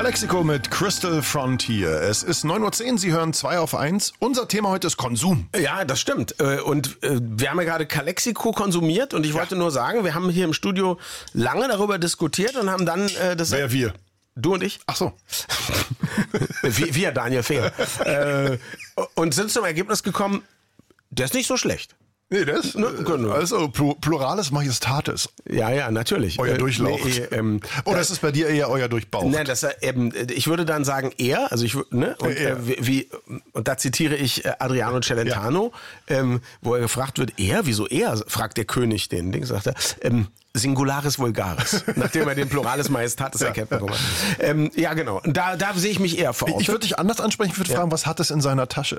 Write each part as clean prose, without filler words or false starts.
Calexico mit Crystal Frontier. Es ist 9:10 Uhr, Sie hören 2 auf 1. Unser Thema heute ist Konsum. Ja, das stimmt. Und wir haben ja gerade Calexico konsumiert und ich wollte nur sagen, wir haben hier im Studio lange darüber diskutiert und haben dann das... Wer wir? Du und ich? Ach so. wir, Daniel Fehr. Und sind zum Ergebnis gekommen, der ist nicht so schlecht. Nee, das? Genau. Also Pluralis Majestatis. Ja, natürlich. Euer Durchlaucht. Oder ist es bei dir eher euer Durchbaucht? Nein, ich würde dann sagen er, also und da zitiere ich Adriano Celentano, wo er gefragt wird, wieso er, fragt der König den Ding, sagt er, Singularis Vulgaris, nachdem er den Pluralis Majestatis erkennt bekommen hat. Ja, genau. Da sehe ich mich eher vor. Ich würde dich anders ansprechen, ich würde fragen, was hat es in seiner Tasche?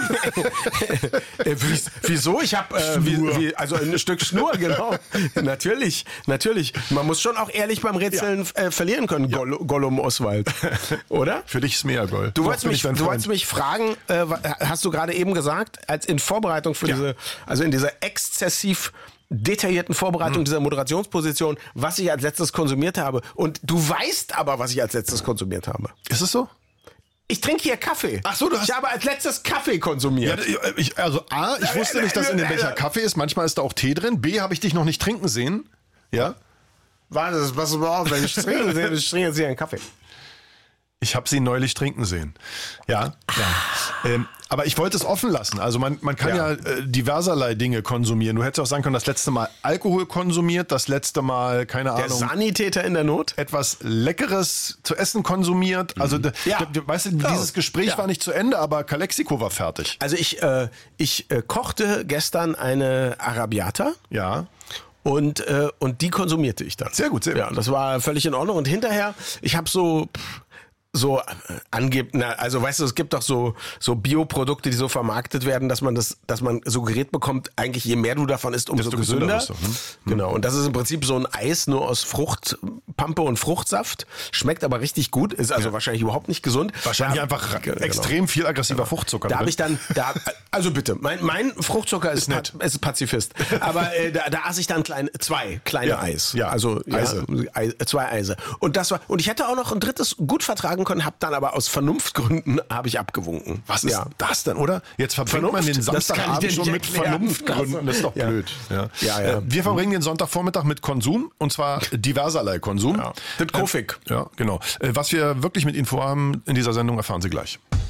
Wieso? Ich habe also ein Stück Schnur, genau. Natürlich. Man muss schon auch ehrlich beim Rätseln verlieren können, Gollum Oswald. Oder? Für dich ist Meergold. Du wolltest mich fragen, hast du gerade eben gesagt, als in Vorbereitung für in dieser exzessiv detaillierten Vorbereitung dieser Moderationsposition, was ich als letztes konsumiert habe. Und du weißt aber, was ich als letztes konsumiert habe. Ist es so? Ich trinke hier Kaffee. Ach so, ich habe als letztes Kaffee konsumiert. Ja, ich wusste nicht, dass in dem Becher Kaffee ist. Manchmal ist da auch Tee drin. B, habe ich dich noch nicht trinken sehen. Ja? Warte, pass mal auf, wenn ich trinken sehe, ich trinke jetzt hier einen Kaffee. Ich habe sie neulich trinken sehen. Ja. Aber ich wollte es offen lassen. Also man kann ja diverserlei Dinge konsumieren. Du hättest auch sagen können, das letzte Mal Alkohol konsumiert, das letzte Mal, keine Ahnung. Der Sanitäter in der Not? Etwas Leckeres zu essen konsumiert. Also, weißt du, dieses Gespräch war nicht zu Ende, aber Calexico war fertig. Also ich kochte gestern eine Arrabbiata. Ja. Und die konsumierte ich dann. Sehr gut, sehr gut. Ja, das war völlig in Ordnung. Und hinterher, ich habe also weißt du, es gibt doch so Bioprodukte, die so vermarktet werden, dass man suggeriert bekommt, eigentlich je mehr du davon isst, umso gesünder. Genau. Und das ist im Prinzip so ein Eis nur aus Fruchtpampe und Fruchtsaft. Schmeckt aber richtig gut, ist also wahrscheinlich überhaupt nicht gesund. Wahrscheinlich einfach extrem viel aggressiver Fruchtzucker. Da habe ich dann, also bitte, mein Fruchtzucker ist Pazifist. Aber da aß ich dann zwei kleine Eis. Ja, also Eise. 2 Eise. Und ich hätte auch noch ein drittes gut vertragen können, habe dann aber aus Vernunftgründen ich abgewunken. Was ist das denn, oder? Jetzt verbringt man den Samstagabend schon mit Vernunftgründen. Das ist doch blöd. Ja. Wir verbringen den Sonntagvormittag mit Konsum, und zwar diverserlei Konsum. Ja. Das Kofik. Ja, genau. Was wir wirklich mit Ihnen vorhaben in dieser Sendung, erfahren Sie gleich.